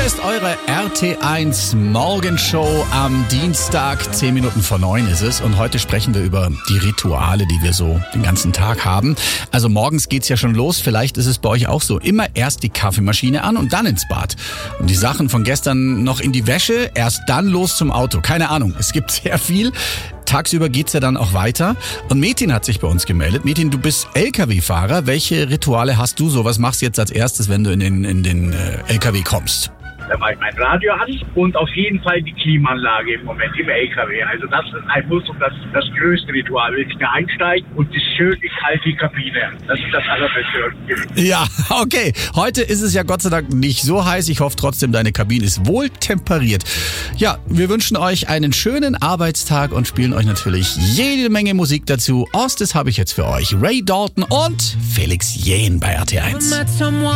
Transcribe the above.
Hier ist eure RT1 Morgenshow am Dienstag, 10 Minuten vor 9 ist es. Und heute sprechen wir über die Rituale, die wir so den ganzen Tag haben. Also morgens geht's ja schon los, vielleicht ist es bei euch auch so. Immer erst die Kaffeemaschine an und dann ins Bad. Und die Sachen von gestern noch in die Wäsche, erst dann los zum Auto. Keine Ahnung, es gibt sehr viel. Tagsüber geht's ja dann auch weiter. Und Metin hat sich bei uns gemeldet. Metin, du bist LKW-Fahrer. Welche Rituale hast du so? Was machst du jetzt als erstes, wenn du in den LKW kommst? Da mache ich mein Radio an und auf jeden Fall die Klimaanlage im Moment im LKW. Also das ist ein Muss und das größte Ritual. Wenn ich da einsteige und es schön kalt die Kabine. Das ist das Allerbeste. Ja, okay. Heute ist es ja Gott sei Dank nicht so heiß. Ich hoffe trotzdem, deine Kabine ist wohl temperiert. Ja, wir wünschen euch einen schönen Arbeitstag und spielen euch natürlich jede Menge Musik dazu. Erstes habe ich jetzt für euch Ray Dalton und Felix Jähn bei RT1.